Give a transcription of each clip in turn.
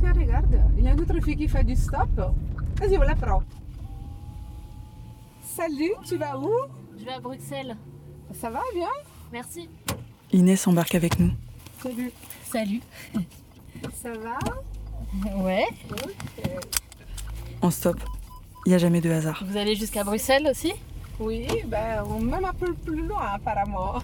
Tiens, regarde, il y a une autre fille qui fait du stop. Vas-y, on la prend. Salut, tu vas où? Je vais à Bruxelles. Ça va bien? Merci. Inès embarque avec nous. Salut. Salut. Ça va? Ouais. En stop, il n'y a jamais de hasard. Vous allez jusqu'à Bruxelles aussi? Oui, ben, même un peu plus loin apparemment.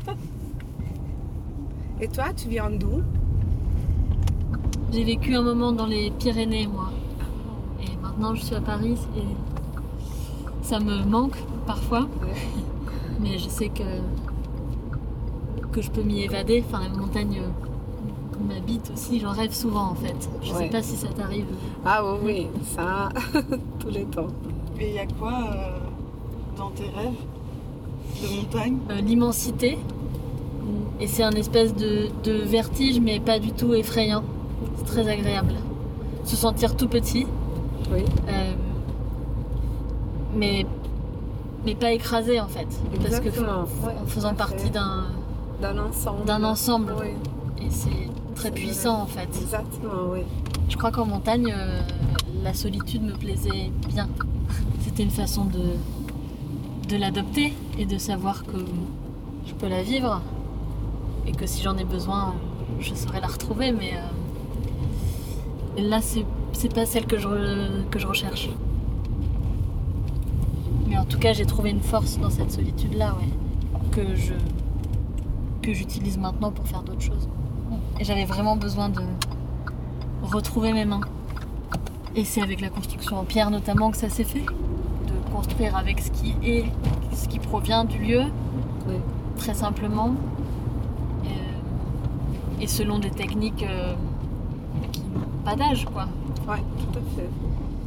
Et toi, tu viens d'où? J'ai vécu un moment dans les Pyrénées, moi. Et maintenant, je suis à Paris et ça me manque parfois. Mais je sais que je peux m'y évader. Enfin, la montagne m'habite aussi. J'en rêve souvent, en fait. Je sais pas si ça t'arrive. Ah oui, ça, tous les temps. Et il y a quoi dans tes rêves de montagne? L'immensité. Et c'est un espèce de vertige, mais pas du tout effrayant. C'est très agréable. Se sentir tout petit. Oui. Mais pas écrasé en fait. Parce que Exactement. en faisant partie d'un ensemble. d'un ensemble. Oui. Et c'est très puissant en fait. Exactement, oui. Je crois qu'en montagne, la solitude me plaisait bien. C'était une façon de l'adopter et de savoir que je peux la vivre. Et que si j'en ai besoin, je saurais la retrouver. Mais là, c'est pas celle que je recherche. Mais en tout cas, j'ai trouvé une force dans cette solitude-là, ouais, que j'utilise maintenant pour faire d'autres choses. Et j'avais vraiment besoin de retrouver mes mains. Et c'est avec la construction en pierre notamment que ça s'est fait. De construire avec ce qui provient du lieu, Oui. très simplement. Et selon des techniques qui n'ont pas d'âge, quoi. Oui, tout à fait.